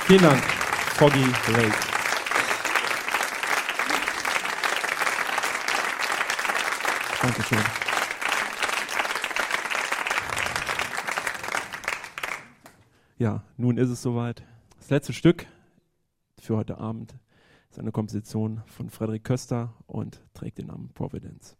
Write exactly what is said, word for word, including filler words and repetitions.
Vielen Dank, Foggy Lake. Dankeschön. Ja, nun ist es soweit. Das letzte Stück für heute Abend ist eine Komposition von Frederik Köster und trägt den Namen Providence.